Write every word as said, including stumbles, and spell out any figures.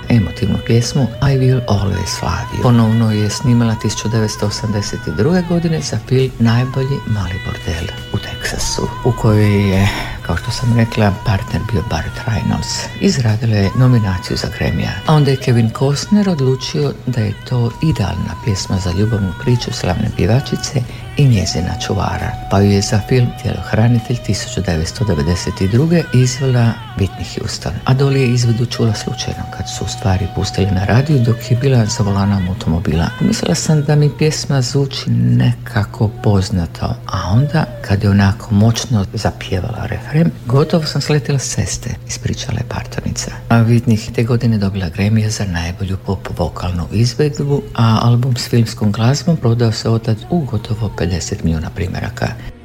emotivnu pjesmu I Will Always Love You. Ponovno je snimala tisuću devetsto osamdeset druge. godine za film Najbolji mali bordel u Teksasu, u kojoj je, kao što sam rekla, partner bio Burt Reynolds. Izradila je nominaciju za Grammy-a. A onda je Kevin Costner odlučio da je to idealna pjesma za ljubavnu priču slavne pjevačice i njezina čuvara, pa ju je za film Tjelohranitelj tisuću devetsto devedeset druge. izvela Whitney Houston. A Dolly je izvedu čula slučajno kad su u stvari pustili na radiju dok je bila za volanom automobila. Mislila sam da mi pjesma zvuči nekako poznato, a onda kad je onako moćno zapjevala refren, gotovo sam sletila s ceste, ispričala je partnernica. A Whitney te godine dobila Grammy za najbolju pop vokalnu izvedbu, a album s filmskom glazbom prodao se otad u gotovo pedeset milijuna primjeraka.